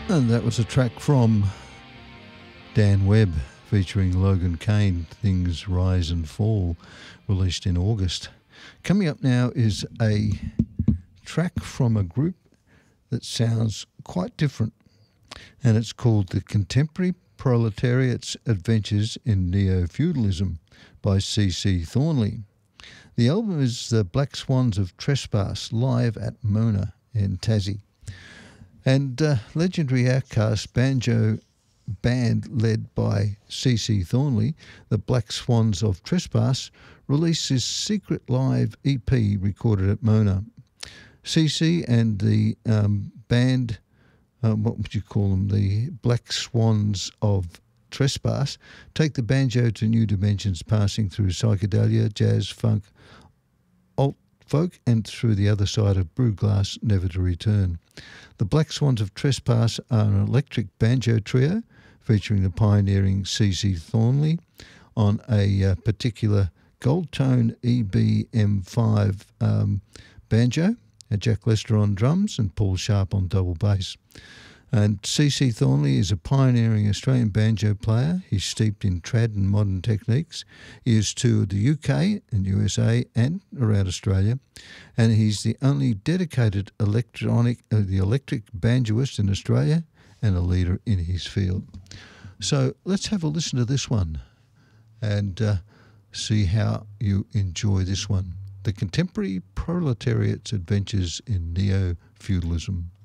And that was a track from Dan Webb featuring Logan Kane, Things Rise and Fall, released in August. Coming up now is a track from a group that sounds quite different, and it's called The Contemporary Proletariat's Adventures in Neo-Feudalism by C.C. Thornley. The album is The Black Swans of Trespass, live at Mona in Tassie. And legendary Outcast banjo band led by C.C. Thornley, the Black Swans of Trespass, released his secret live EP recorded at Mona. C.C. and the band, what would you call them, the Black Swans of Trespass, take the banjo to new dimensions, passing through psychedelia, jazz, funk, alt folk, and through the other side of Brew Glass, never to return. The Black Swans of Trespass are an electric banjo trio featuring the pioneering C.C. Thornley on a particular Gold Tone EBM5 banjo, Jack Lester on drums and Paul Sharp on double bass. And C.C. Thornley is a pioneering Australian banjo player. He's steeped in trad and modern techniques. He has toured the UK and USA and around Australia, and he's the only dedicated electric banjoist in Australia and a leader in his field. So let's have a listen to this one and see how you enjoy this one. The Contemporary Proletariat's Adventures in Neo-Feudalism.